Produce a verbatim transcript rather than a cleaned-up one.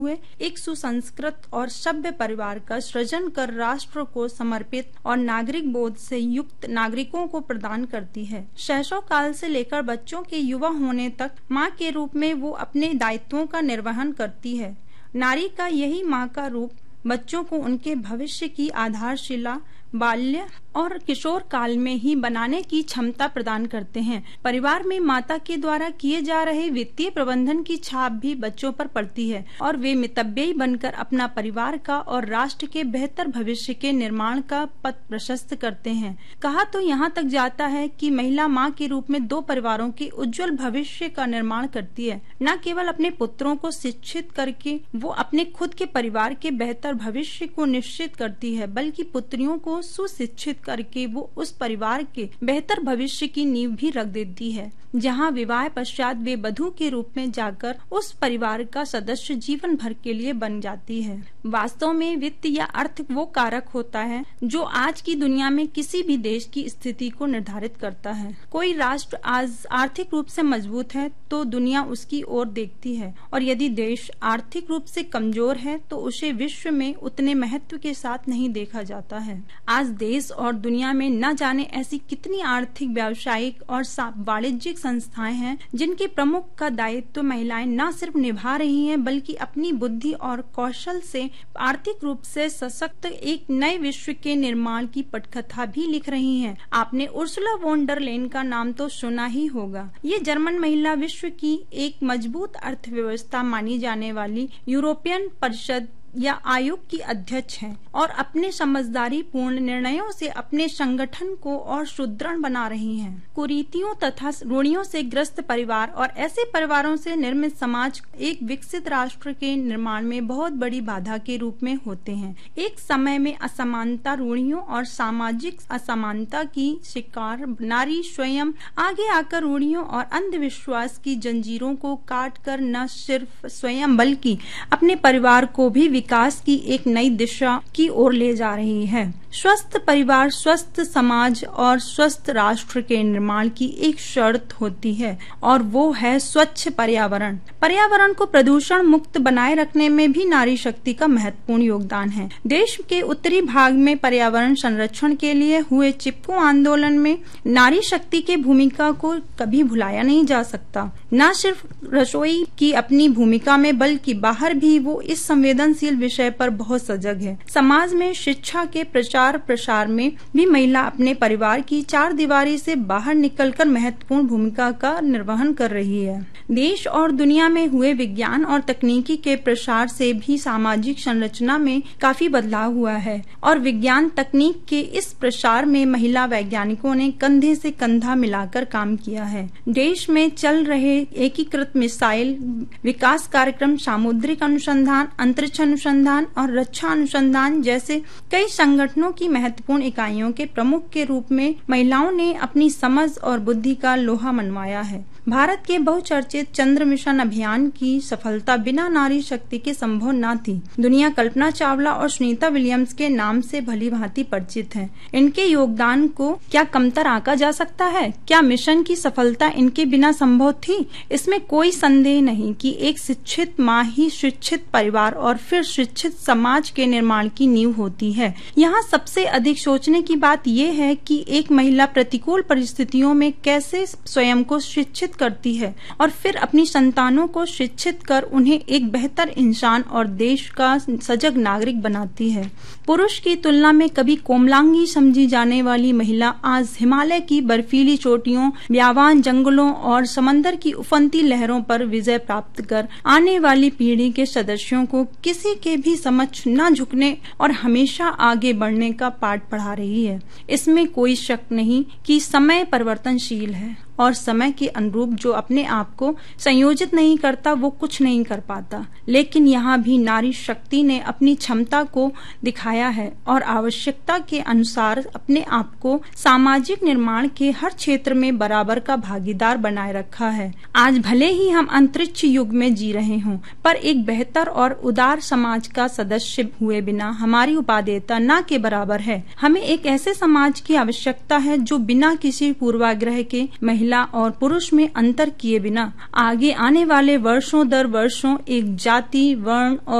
हुए एक सुसंस्कृत और सभ्य परिवार का सृजन कर राष्ट्र को समर्पित और नागरिक बोध से युक्त नागरिकों को प्रदान करती है। शैशव काल से लेकर बच्चों के युवा होने तक माँ के रूप में वो अपने दायित्वों का निर्वहन करती है। नारी का यही माँ का रूप बच्चों को उनके भविष्य की आधारशिला बाल्य और किशोर काल में ही बनाने की क्षमता प्रदान करते हैं। परिवार में माता के द्वारा किए जा रहे वित्तीय प्रबंधन की छाप भी बच्चों पर पड़ती है और वे मितव्ययी बनकर अपना परिवार का और राष्ट्र के बेहतर भविष्य के निर्माण का पथ प्रशस्त करते हैं। कहा तो यहाँ तक जाता है कि महिला माँ के रूप में दो परिवारों के उज्जवल भविष्य का निर्माण करती है। न केवल अपने पुत्रों को शिक्षित करके वो अपने खुद के परिवार के बेहतर भविष्य को निश्चित करती है, बल्कि पुत्रियों को सुशिक्षित करके वो उस परिवार के बेहतर भविष्य की नींव भी रख देती है, जहां विवाह पश्चात वे वधू के रूप में जाकर उस परिवार का सदस्य जीवन भर के लिए बन जाती है। वास्तव में वित्त या अर्थ वो कारक होता है जो आज की दुनिया में किसी भी देश की स्थिति को निर्धारित करता है। कोई राष्ट्र आज आर्थिक रूप से मजबूत है तो दुनिया उसकी ओर देखती है, और यदि देश आर्थिक रूप से कमजोर है तो उसे विश्व में उतने महत्व के साथ नहीं देखा जाता है। आज देश और दुनिया में न जाने ऐसी कितनी आर्थिक, व्यावसायिक और वाणिज्यिक संस्थाएं हैं जिनके प्रमुख का दायित्व महिलाएं न सिर्फ निभा रही हैं बल्कि अपनी बुद्धि और कौशल से आर्थिक रूप से सशक्त एक नए विश्व के निर्माण की पटकथा भी लिख रही हैं। आपने उर्सुला वॉन डर लेयन का नाम तो सुना ही होगा। ये जर्मन महिला विश्व की एक मजबूत अर्थव्यवस्था मानी जाने वाली यूरोपियन परिषद या आयोग की अध्यक्ष हैं और अपने समझदारी पूर्ण निर्णयों से अपने संगठन को और सुदृढ़ बना रही हैं। कुरीतियों तथा रूढ़ियों से ग्रस्त परिवार और ऐसे परिवारों से निर्मित समाज एक विकसित राष्ट्र के निर्माण में बहुत बड़ी बाधा के रूप में होते हैं। एक समय में असमानता, रूढ़ियों और सामाजिक असमानता की शिकार नारी स्वयं आगे आकर रूढ़ियों और अंधविश्वास की जंजीरों को काट कर न सिर्फ स्वयं बल्कि अपने परिवार को भी विकास की एक नई दिशा की ओर ले जा रही है। स्वस्थ परिवार, स्वस्थ समाज और स्वस्थ राष्ट्र के निर्माण की एक शर्त होती है और वो है स्वच्छ पर्यावरण। पर्यावरण को प्रदूषण मुक्त बनाए रखने में भी नारी शक्ति का महत्वपूर्ण योगदान है। देश के उत्तरी भाग में पर्यावरण संरक्षण के लिए हुए चिपको आंदोलन में नारी शक्ति की भूमिका को कभी भुलाया नहीं जा सकता। न सिर्फ रसोई की अपनी भूमिका में बल्कि बाहर भी वो इस संवेदनशील विषय पर बहुत सजग है। समाज में शिक्षा के प्रचार प्रसार में भी महिला अपने परिवार की चार दीवारी से बाहर निकलकर महत्वपूर्ण भूमिका का निर्वहन कर रही है। देश और दुनिया में हुए विज्ञान और तकनीकी के प्रसार से भी सामाजिक संरचना में काफी बदलाव हुआ है और विज्ञान तकनीक के इस प्रसार में महिला वैज्ञानिकों ने कंधे से कंधा मिलाकर काम किया है। देश में चल रहे एकीकृत मिसाइल विकास कार्यक्रम, सामुद्रिक अनुसंधान, अंतरिक्ष अनुसंधान और रक्षा अनुसंधान जैसे कई संगठनों की महत्वपूर्ण इकाइयों के प्रमुख के रूप में महिलाओं ने अपनी समझ और बुद्धि का लोहा मनवाया है। भारत के बहुचर्चित चंद्र मिशन अभियान की सफलता बिना नारी शक्ति के संभव न थी। दुनिया कल्पना चावला और सुनीता विलियम्स के नाम से भली भांति परिचित है। इनके योगदान को क्या कमतर आंका जा सकता है? क्या मिशन की सफलता इनके बिना संभव थी? इसमें कोई संदेह नहीं कि एक शिक्षित माँ ही शिक्षित परिवार और फिर शिक्षित समाज के निर्माण की नींव होती है। यहाँ सबसे अधिक सोचने की बात यह है कि एक महिला प्रतिकूल परिस्थितियों में कैसे स्वयं को शिक्षित करती है और फिर अपनी संतानों को शिक्षित कर उन्हें एक बेहतर इंसान और देश का सजग नागरिक बनाती है। पुरुष की तुलना में कभी कोमलांगी समझी जाने वाली महिला आज हिमालय की बर्फीली चोटियों, ब्यावान जंगलों और समंदर की उफनती लहरों पर विजय प्राप्त कर आने वाली पीढ़ी के सदस्यों को किसी के भी समक्ष न झुकने और हमेशा आगे बढ़ने का पाठ पढ़ा रही है। इसमें कोई शक नहीं कि समय परिवर्तनशील है और समय के अनुरूप जो अपने आप को संयोजित नहीं करता वो कुछ नहीं कर पाता, लेकिन यहाँ भी नारी शक्ति ने अपनी क्षमता को दिखाया है और आवश्यकता के अनुसार अपने आप को सामाजिक निर्माण के हर क्षेत्र में बराबर का भागीदार बनाए रखा है। आज भले ही हम अंतरिक्ष युग में जी रहे हों, पर एक बेहतर और उदार समाज का सदस्य हुए बिना हमारी उपादेयता न के बराबर है। हमें एक ऐसे समाज की आवश्यकता है जो बिना किसी पूर्वाग्रह के महिला महिला और पुरुष में अंतर किए बिना आगे आने वाले वर्षों दर वर्षों एक जाति, वर्ण और